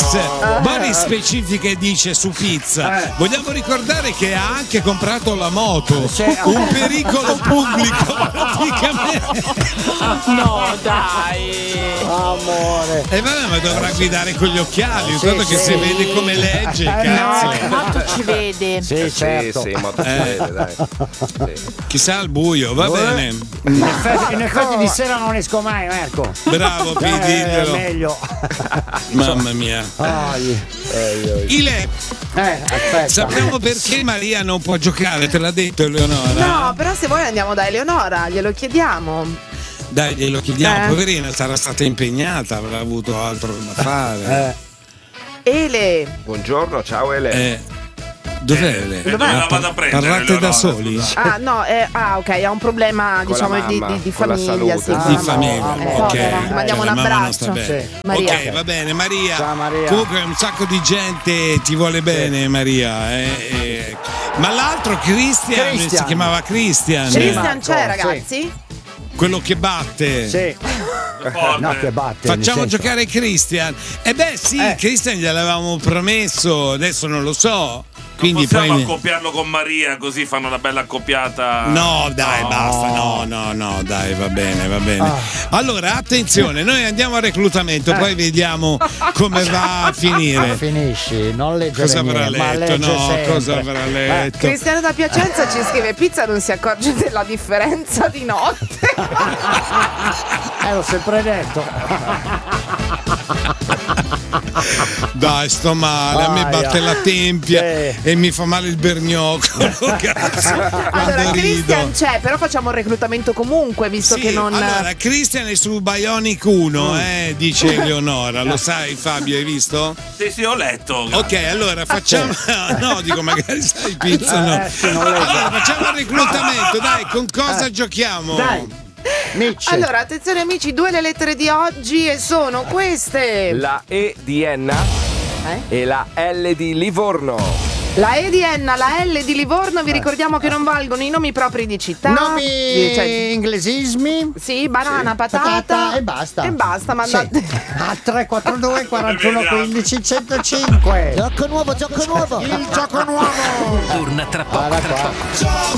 Boris specifica e dice su pizza. Vogliamo ricordare che ha anche comprato la moto. Un pericolo pubblico praticamente. No, dai. Amore. E vabbè, ma dovrà guidare con gli occhiali, tanto che si vede come legge, cazzo. Quanto ci vede? Sì, certo. Sì, molto ci vede, dai. Sì. Chissà al buio, va bene. In effetti di sera non esco mai, Marco. Bravo, diglielo. Meglio. Mamma mia. Ile, Aspetta. sappiamo perché Maria non può giocare, te l'ha detto Eleonora? No, però se vuoi andiamo da Eleonora, glielo chiediamo. Dai, glielo chiediamo, poverina, sarà stata impegnata, avrà avuto altro da fare. Ele. Buongiorno, ciao Ele. Dov'è lei? Dove la vado a prendere? Parlate da Eleonora, soli? scusa. Ah no, ok, ha un problema Con diciamo la mamma, di con la famiglia, salute. sì, Di con la famiglia, mamma. ok. Gli mandiamo un La mamma non sta abbraccio. bene. Sì. Maria. Ok, va bene, Maria. Ciao, Maria. Comunque un sacco di gente ti vuole bene, Maria. Ma l'altro Christian si chiamava Christian. Christian c'è, Marco, ragazzi? Quello che batte. Sì. Forte. No, che batte. Facciamo nel senso. giocare Christian. Sì, Christian gliel'avevamo promesso, adesso non lo so. Quindi Possiamo poi. accoppiarlo con Maria, così fanno una bella accoppiata. No, dai, basta. No, dai, va bene. Allora, attenzione, noi andiamo al reclutamento, poi vediamo come va a finire. Finisci, non leggere Cosa avrà niente, ma letto? legge No, sempre. cosa avrà letto? Cristiano da Piacenza ci scrive: Pizza non si accorge della differenza di notte. L'ho sempre detto. Dai, sto male, a me batte la tempia e mi fa male il berniocolo. Cazzo, Allora, quando Christian rido. c'è, però facciamo il reclutamento comunque, visto Sì, che non. allora, Christian è su Bionic 1, dice Eleonora. Lo sai, Fabio, hai visto? Sì, ho letto. Ok, allora facciamo. No, dico, magari sai pizza, no. Sì, non leggo. Allora, facciamo il reclutamento, dai, con cosa giochiamo? Dai. Mitch. Allora, attenzione amici, 2 le lettere di oggi e sono queste. La E di Enna e la L di Livorno. La E di Enna, la L di Livorno, vi ricordiamo che non valgono i nomi propri di città. Nomi Cioè, inglesismi. sì, banana, patata. E basta. E basta, mandate. A 342 41 15 105. Gioco nuovo. Il gioco nuovo. Torna tra poco, tra poco.